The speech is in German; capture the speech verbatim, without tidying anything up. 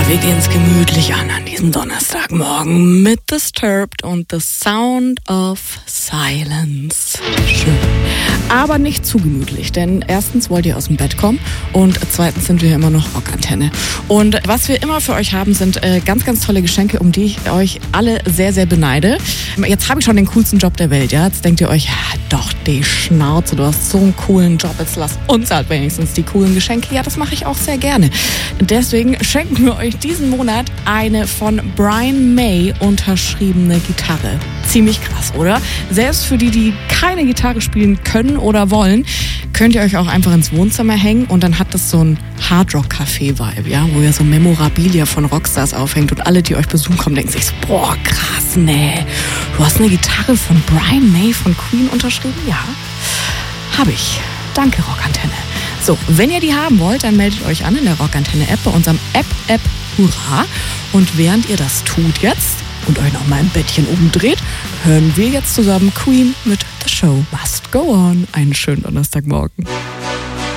Wir gehen's gemütlich an an diesem Donnerstagmorgen mit Disturbed und The Sound of Silence. Schön. Aber nicht zu gemütlich, denn erstens wollt ihr aus dem Bett kommen und zweitens sind wir immer noch Rockantenne. Und was wir immer für euch haben, sind äh, ganz, ganz tolle Geschenke, um die ich euch alle sehr, sehr beneide. Jetzt habe ich schon den coolsten Job der Welt, ja? Jetzt denkt ihr euch, ja, doch, die Schnauze, du hast so einen coolen Job, jetzt lasst uns halt wenigstens die coolen Geschenke. Ja, das mache ich auch sehr gerne. Deswegen schenken wir euch diesen Monat eine von Brian May unterschriebene Gitarre. Ziemlich krass, oder? Selbst für die, die keine Gitarre spielen können oder wollen, könnt ihr euch auch einfach ins Wohnzimmer hängen und dann hat das so ein Hardrock-Café-Vibe, ja, wo ihr so Memorabilia von Rockstars aufhängt und alle, die euch besuchen kommen, denken sich, boah, krass, nee, du hast eine Gitarre von Brian May von Queen unterschrieben? Ja, habe ich. Danke, Rockantenne. So, wenn ihr die haben wollt, dann meldet euch an in der Rockantenne-App bei unserem App-App Hurra. Und während ihr das tut jetzt und euch noch mal im Bettchen oben dreht, hören wir jetzt zusammen Queen mit The Show Must Go On. Einen schönen Donnerstagmorgen.